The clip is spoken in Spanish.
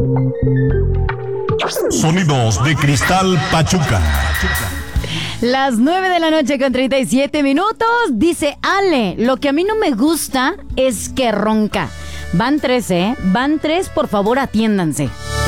Sonidos de Cristal Pachuca. Las 9 de la noche con 37 minutos. Dice Ale, lo que a mí no me gusta es que ronca. Van tres, Van tres, por favor atiéndanse.